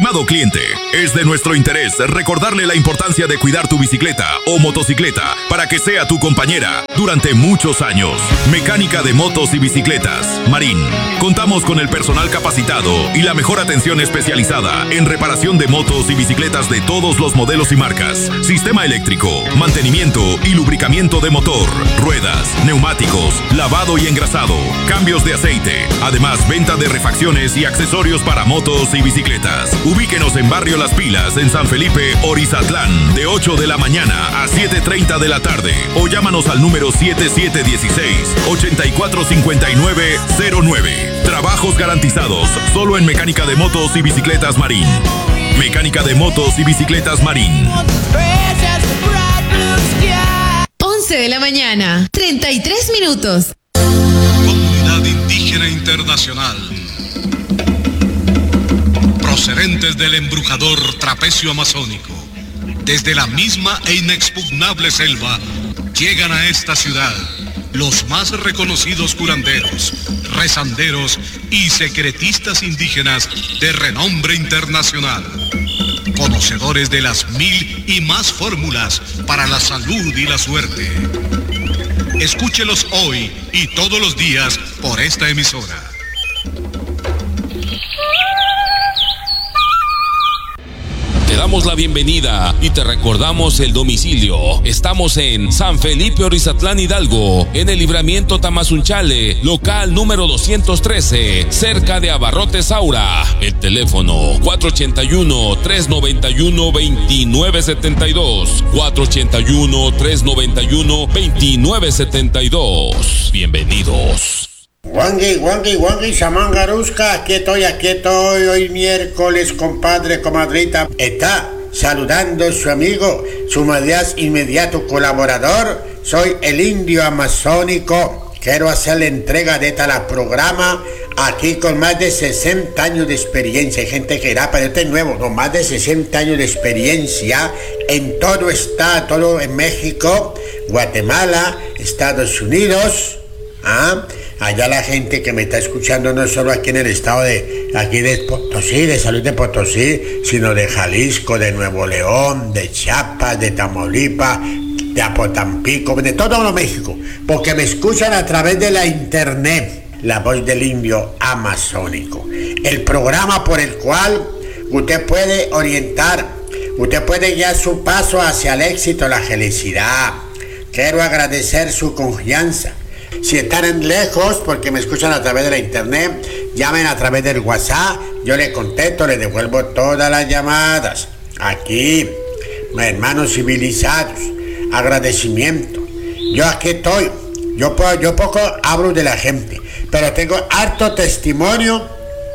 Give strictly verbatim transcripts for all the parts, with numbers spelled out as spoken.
Estimado cliente, es de nuestro interés recordarle la importancia de cuidar tu bicicleta o motocicleta para que sea tu compañera durante muchos años. Mecánica de motos y bicicletas, Marín. Contamos con el personal capacitado y la mejor atención especializada en reparación de motos y bicicletas de todos los modelos y marcas. Sistema eléctrico, mantenimiento y lubricamiento de motor, ruedas, neumáticos, lavado y engrasado, cambios de aceite. Además, venta de refacciones y accesorios para motos y bicicletas. Ubíquenos en Barrio Las Pilas, en San Felipe, Orizatlán, de ocho de la mañana a siete treinta de la tarde. O llámanos al número siete siete uno seis, ocho cuatro cinco nueve cero nueve. Trabajos garantizados solo en Mecánica de Motos y Bicicletas Marín. Mecánica de Motos y Bicicletas Marín. once de la mañana, treinta y tres minutos. Comunidad Indígena Internacional. Procedentes del embrujador trapecio amazónico, desde la misma e inexpugnable selva, llegan a esta ciudad los más reconocidos curanderos, rezanderos y secretistas indígenas de renombre internacional, conocedores de las mil y más fórmulas para la salud y la suerte. Escúchelos hoy y todos los días por esta emisora. Te damos la bienvenida y te recordamos el domicilio. Estamos en San Felipe Orizatlán Hidalgo, en el libramiento Tamazunchale, local número doscientos trece, cerca de Abarrotes Aura. El teléfono cuatro ocho uno, tres nueve uno, dos nueve siete dos, cuatro ocho uno, tres nueve uno, dos nueve siete dos. Bienvenidos. Wangui, wangui, wangui, Samangaruska, aquí estoy, aquí estoy, hoy miércoles, compadre, comadrita. Está saludando su amigo, su más inmediato colaborador, soy el indio amazónico. Quiero hacer la entrega de tal programa aquí con más de sesenta años de experiencia. Hay gente que dirá, pero este es nuevo, no, más de sesenta años de experiencia en todo está, todo en México, Guatemala, Estados Unidos, ¿ah? Allá la gente que me está escuchando no solo aquí en el estado de aquí de Potosí, de Salud de Potosí, sino de Jalisco, de Nuevo León, de Chiapas, de Tamaulipas, de Apotampico, de todo México, porque me escuchan a través de la internet, La Voz del Indio Amazónico, el programa por el cual usted puede orientar, usted puede guiar su paso hacia el éxito, la felicidad. Quiero agradecer su confianza. Si están lejos, porque me escuchan a través de la internet, llamen a través del WhatsApp, yo les contesto, les devuelvo todas las llamadas. Aquí, hermanos civilizados, agradecimiento. Yo aquí estoy, yo, puedo, yo poco hablo de la gente, pero tengo harto testimonio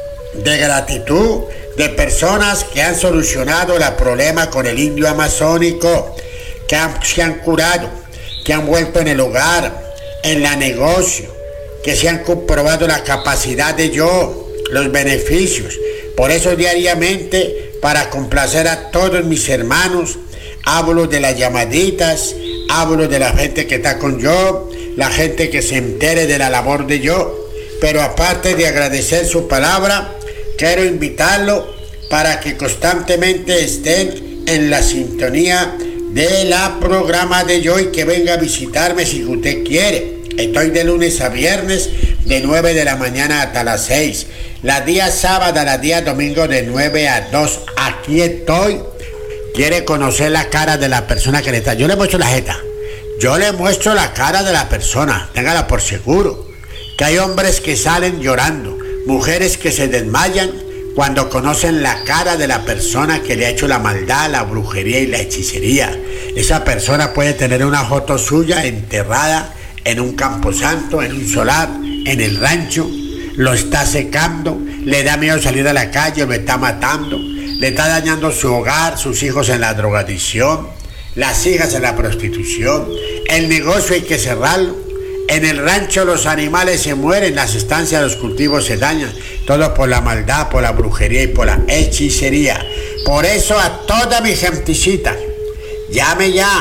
de gratitud de personas que han solucionado el problema con el indio amazónico, que han, se han curado, que han vuelto en el hogar, en la negocio, que se han comprobado la capacidad de yo, los beneficios. Por eso diariamente, para complacer a todos mis hermanos, hablo de las llamaditas, hablo de la gente que está con yo, la gente que se entere de la labor de yo. Pero aparte de agradecer su palabra, quiero invitarlo para que constantemente estén en la sintonía de la programa de yo y que venga a visitarme si usted quiere. Estoy de lunes a viernes de nueve de la mañana hasta las seis. Los días sábados, los días domingos de nueve a dos. Aquí estoy. Quiere conocer la cara de la persona que le está. Yo le muestro la jeta. Yo le muestro la cara de la persona. Téngala por seguro. Que hay hombres que salen llorando. Mujeres que se desmayan cuando conocen la cara de la persona que le ha hecho la maldad, la brujería y la hechicería. Esa persona puede tener una foto suya enterrada en un camposanto, en un solar, en el rancho, lo está secando, le da miedo salir a la calle, lo está matando, le está dañando su hogar, sus hijos en la drogadicción, las hijas en la prostitución, el negocio hay que cerrarlo. En el rancho los animales se mueren, las estancias, los cultivos se dañan, todo por la maldad, por la brujería y por la hechicería. Por eso a toda mi genticita, llame ya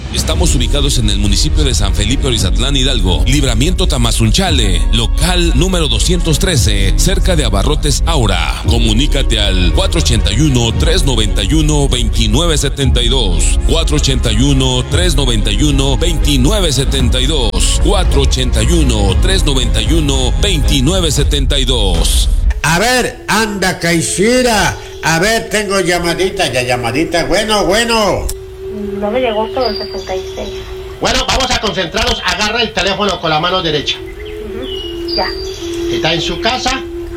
Estamos ubicados en el municipio de San Felipe Orizatlán, Hidalgo, Libramiento Tamazunchale, local número doscientos trece, cerca de Abarrotes Aura. Comunícate al cuatro ocho uno, tres nueve uno, dos nueve siete dos, cuatro ocho uno, tres nueve uno, dos nueve siete dos, cuatro ocho uno, tres nueve uno, dos nueve siete dos. A ver, anda, Caicira. A ver, tengo llamadita, ya llamadita. Bueno, bueno. No me llegó hasta el sesenta y seis. Bueno, vamos a concentrarnos. Agarra el teléfono con la mano derecha. Uh-huh. Ya. ¿Está en su casa?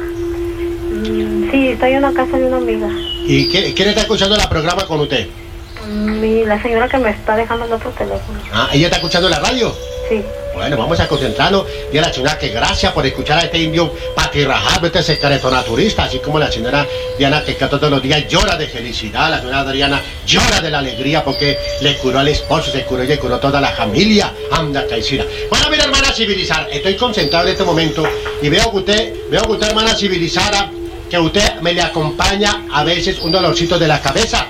Mm, sí, estoy en la casa de una amiga. ¿Y quién, quién está escuchando el programa con usted? Mi, la señora que me está dejando el otro teléfono. Ah, ¿ella está escuchando la radio? Sí. Bueno, vamos a concentrarnos. Y a la señora que gracias por escuchar a este indio patirrajado, este secreto naturista, así como la señora Diana que todos los días llora de felicidad, la señora Adriana llora de la alegría porque le curó al esposo, se curó y le curó toda la familia. Anda, Caicira. Bueno, mira, hermana civilizada, estoy concentrado en este momento y veo que usted, veo que usted, hermana civilizada, que usted me le acompaña a veces un dolorcito de la cabeza.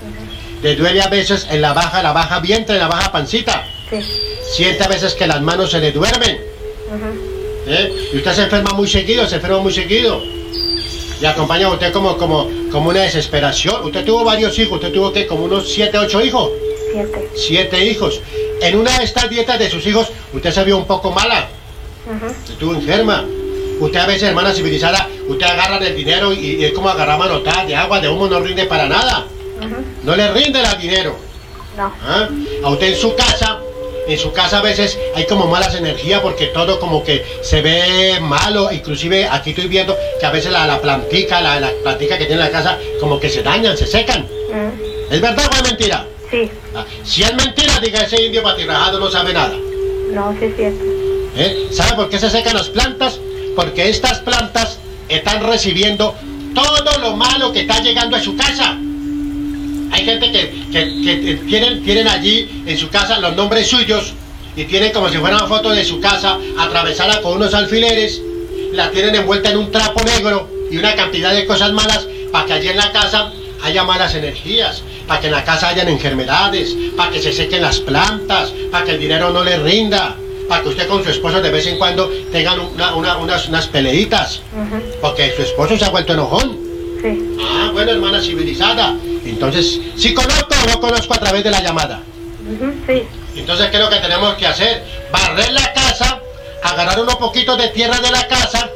Le duele a veces en la baja, la baja vientre, en la baja pancita. Sí. Siente a veces que las manos se le duermen. Uh-huh. ¿Eh? Y usted se enferma muy seguido, se enferma muy seguido. Y acompaña a usted como, como, como una desesperación. Usted tuvo varios hijos, usted tuvo que como unos siete, ocho hijos. Siete. Siete hijos. En una de estas dietas de sus hijos, usted se vio un poco mala. Uh-huh. Estuvo enferma. Usted a veces, hermana civilizada, usted agarra el dinero y, y es como agarrar manotadas de agua, de humo, no rinde para nada. Uh-huh. No le rinde el dinero. No. ¿Ah? A usted en su casa, en su casa a veces hay como malas energías porque todo como que se ve malo, inclusive aquí estoy viendo que a veces la, la plantica, la, la plantica que tiene la casa como que se dañan, se secan. Uh-huh. ¿Es verdad o es mentira? Sí. Ah, si es mentira, diga ese indio patirrajado no sabe nada. No, sí es cierto. ¿Eh? ¿Sabe por qué se secan las plantas? Porque estas plantas están recibiendo todo lo malo que está llegando a su casa. Hay gente que, que, que tienen, tienen allí en su casa los nombres suyos y tienen como si fuera una foto de su casa atravesada con unos alfileres, la tienen envuelta en un trapo negro y una cantidad de cosas malas para que allí en la casa haya malas energías, para que en la casa hayan enfermedades, para que se sequen las plantas, para que el dinero no le rinda, para que usted con su esposo de vez en cuando tengan una, una, unas, unas peleitas, Uh-huh. porque su esposo se ha vuelto enojón. Sí. Ah, bueno, hermana civilizada. Entonces, ¿sí conozco o no conozco a través de la llamada? Uh-huh. Sí. Entonces, ¿qué es lo que tenemos que hacer? Barrer la casa, agarrar unos poquitos de tierra de la casa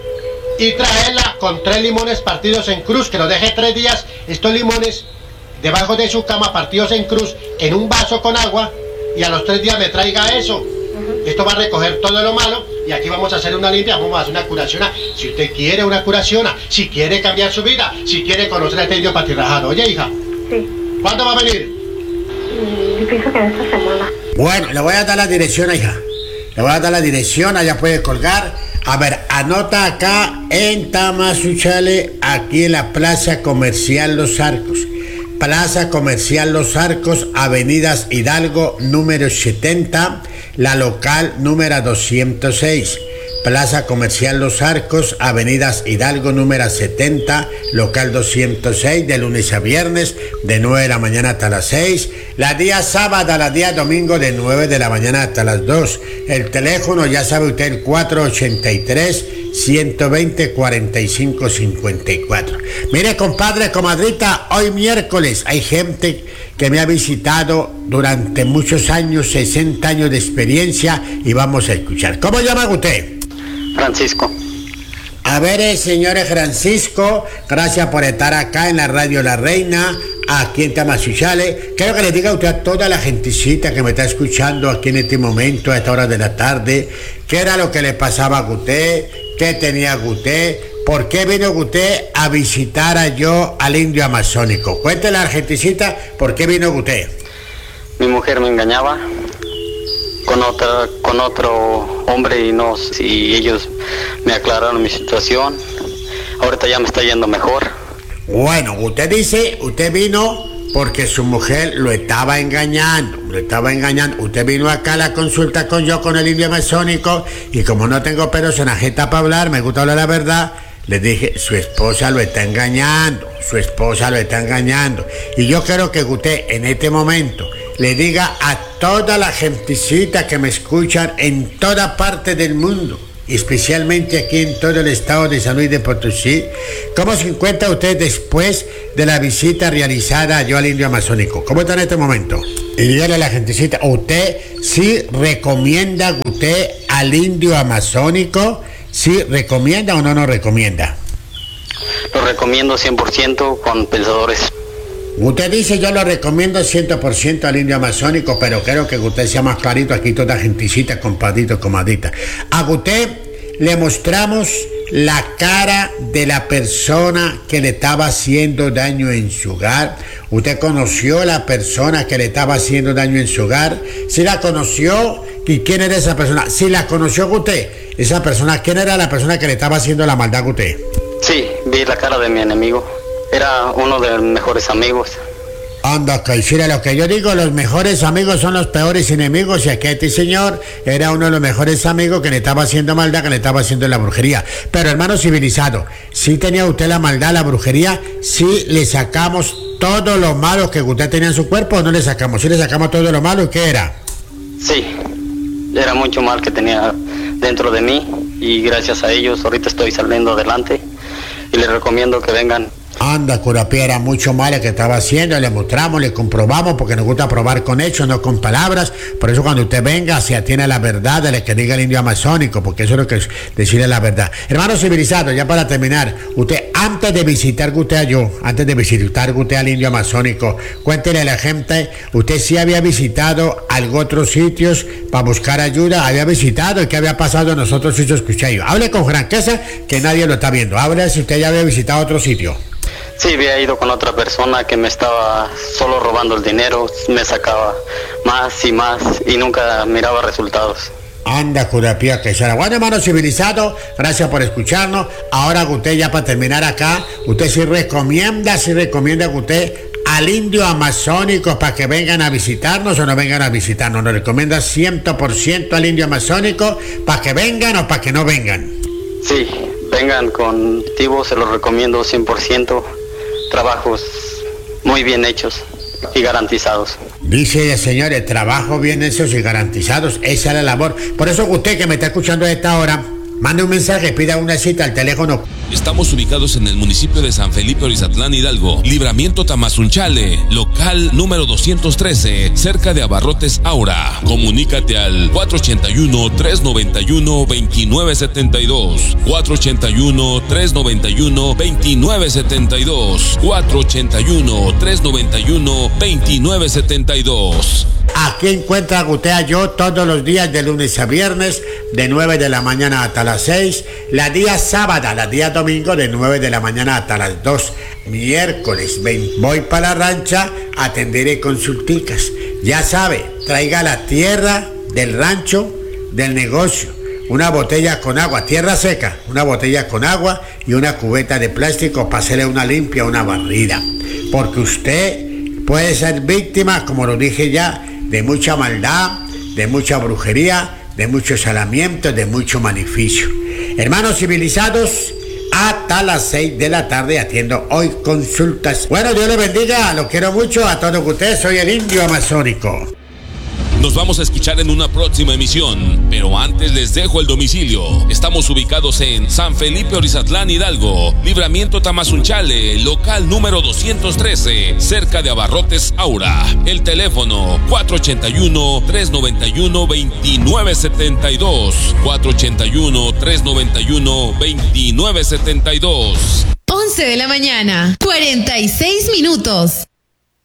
y traerla con tres limones partidos en cruz, que lo deje tres días, estos limones debajo de su cama partidos en cruz, en un vaso con agua, y a los tres días me traiga eso. Uh-huh. Esto va a recoger todo lo malo y aquí vamos a hacer una limpia, vamos a hacer una curación. Si usted quiere una curación, si quiere cambiar su vida, si quiere conocer a este indio patirrajado. Oye, hija. Sí. ¿Cuándo va a venir? Mm, yo pienso que en esta semana. Bueno, le voy a dar la dirección, hija. Le voy a dar la dirección, allá puede colgar. A ver, anota acá en Tamazunchale, aquí en la Plaza Comercial Los Arcos. Plaza Comercial Los Arcos, Avenidas Hidalgo, número setenta, la local número doscientos seis. Plaza Comercial Los Arcos, Avenidas Hidalgo, número setenta, local doscientos seis, de lunes a viernes, de nueve de la mañana hasta las seis. La día sábado, la día domingo, de nueve de la mañana hasta las dos. El teléfono, ya sabe usted, el cuatro ochenta y tres, ciento veinte, cuarenta y cinco cincuenta y cuatro. Mire, compadre, comadrita, hoy miércoles hay gente que me ha visitado durante muchos años, sesenta años de experiencia, y vamos a escuchar. ¿Cómo llama usted? Francisco. A ver, eh, señores Francisco, gracias por estar acá en la Radio La Reina, aquí en Tamazunchale. Quiero que le diga a usted a toda la gentecita que me está escuchando aquí en este momento, a esta hora de la tarde, qué era lo que le pasaba a usted, qué tenía usted, por qué vino usted a visitar a yo al indio amazónico. Cuéntele a la gentecita por qué vino usted. Mi mujer me engañaba con otra, con otro hombre y no, y ellos me aclararon mi situación. Ahorita ya me está yendo mejor. Bueno, usted dice, usted vino porque su mujer lo estaba engañando, lo estaba engañando. Usted vino acá a la consulta con yo, con el indio amazónico, y como no tengo pelos en la jeta para hablar, me gusta hablar la verdad, le dije, su esposa lo está engañando, su esposa lo está engañando. Y yo quiero que usted en este momento, le diga a toda la gentecita que me escuchan en toda parte del mundo, especialmente aquí en todo el estado de San Luis de Potosí, ¿cómo se encuentra usted después de la visita realizada yo al indio amazónico? ¿Cómo está en este momento? Y dígale a la gentecita, ¿usted sí recomienda usted al indio amazónico? ¿Sí recomienda o no nos recomienda? Lo recomiendo cien por ciento con pensadores. Usted dice, yo lo recomiendo cien por ciento al indio amazónico, pero quiero que usted sea más clarito aquí, toda genticita, compadrito, comadita. A usted le mostramos la cara de la persona que le estaba haciendo daño en su hogar. Usted conoció a la persona que le estaba haciendo daño en su hogar. Si la conoció, ¿y quién era esa persona? Si la conoció usted, esa persona, ¿quién era la persona que le estaba haciendo la maldad a usted? Sí, vi la cara de mi enemigo. Era uno de los mejores amigos. Anda, que hiciera lo que yo digo, los mejores amigos son los peores enemigos, y aquí este señor era uno de los mejores amigos que le estaba haciendo maldad, que le estaba haciendo la brujería. Pero hermano civilizado, ¿sí tenía usted la maldad, la brujería? ¿Sí le sacamos todo lo malo que usted tenía en su cuerpo o no le sacamos? ¿Sí le sacamos todo lo malo? ¿Qué era? Sí, era mucho mal que tenía dentro de mí, y gracias a ellos ahorita estoy saliendo adelante, y les recomiendo que vengan. Anda, Curapía, era mucho mal que estaba haciendo, le mostramos, le comprobamos, porque nos gusta probar con hechos, no con palabras. Por eso cuando usted venga, se atiene a la verdad de lo que diga el indio amazónico, porque eso es lo que es decirle la verdad. Hermano civilizado, ya para terminar, usted antes de visitar usted a yo, antes de visitar usted al indio amazónico, cuéntele a la gente, usted sí había visitado algo otros sitios para buscar ayuda, había visitado, y qué había pasado en los otros sitios que usted ha ido. Hable con franqueza, que nadie lo está viendo. Hable si usted ya había visitado otro sitio. Sí, había ido con otra persona que me estaba solo robando el dinero, me sacaba más y más y nunca miraba resultados. Anda, Curapía, que será. Bueno, hermano civilizado, gracias por escucharnos. Ahora usted, ya para terminar acá, usted sí recomienda, sí recomienda que usted al indio amazónico para que vengan a visitarnos o no vengan a visitarnos. ¿Nos recomienda cien por ciento al indio amazónico para que vengan o para que no vengan? Sí, vengan con motivos, se los recomiendo cien por ciento. Trabajos muy bien hechos y garantizados. Dice el señor, el trabajo bien hechos y garantizados, esa es la labor. Por eso usted que me está escuchando a esta hora, mande un mensaje, pida una cita al teléfono. Estamos ubicados en el municipio de San Felipe Orizatlán Hidalgo, Libramiento Tamazunchale, local número doscientos trece, cerca de Abarrotes Aura. Comunícate al cuatro ochenta y uno, trescientos noventa y uno, veintinueve setenta y dos, cuatro ochenta y uno, trescientos noventa y uno, veintinueve setenta y dos, cuatro ochenta y uno, trescientos noventa y uno, veintinueve setenta y dos. Aquí encuentra usted a yo todos los días de lunes a viernes, de nueve de la mañana hasta las seis, la día sábado, la día domingo de nueve de la mañana hasta las dos, miércoles voy para la rancha, atenderé consulticas. Ya sabe, traiga la tierra del rancho, del negocio, una botella con agua, tierra seca, una botella con agua y una cubeta de plástico para hacerle una limpia, una barrida, porque usted puede ser víctima, como lo dije ya, de mucha maldad, de mucha brujería, de muchos salamientos, de mucho maleficio. Hermanos civilizados, hasta las seis de la tarde atiendo hoy consultas. Bueno, Dios le bendiga, lo quiero mucho a todos ustedes, soy el indio amazónico. Nos vamos a escuchar en una próxima emisión, pero antes les dejo el domicilio. Estamos ubicados en San Felipe Orizatlán Hidalgo, Libramiento Tamazunchale, local número doscientos trece, cerca de Abarrotes Aura. El teléfono cuatro ochenta y uno, trescientos noventa y uno, veintinueve setenta y dos, cuatro ochenta y uno, trescientos noventa y uno, veintinueve setenta y dos. once de la mañana, cuarenta y seis minutos.